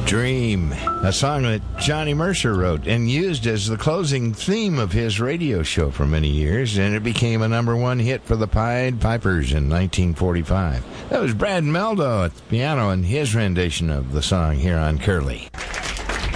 Dream, a song that Johnny Mercer wrote and used as the closing theme of his radio show for many years, and it became a #1 hit for the Pied Pipers in 1945. That was Brad Meldo at the piano and his rendition of the song here on Curly.